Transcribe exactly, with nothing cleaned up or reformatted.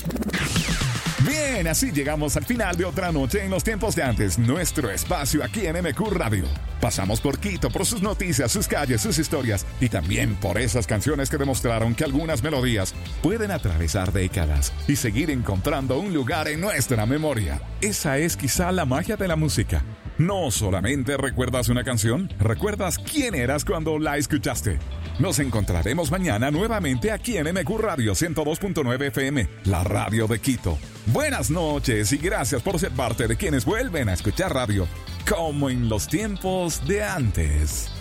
Bien, así llegamos al final de otra noche en los tiempos de antes, nuestro espacio aquí en M Q Radio. Pasamos por Quito, por sus noticias, sus calles, sus historias y también por esas canciones que demostraron que algunas melodías pueden atravesar décadas y seguir encontrando un lugar en nuestra memoria. Esa es quizá la magia de la música. No solamente recuerdas una canción, recuerdas quién eras cuando la escuchaste. Nos encontraremos mañana nuevamente aquí en M Q Radio ciento dos punto nueve F M, la radio de Quito. Buenas noches y gracias por ser parte de quienes vuelven a escuchar radio, como en los tiempos de antes.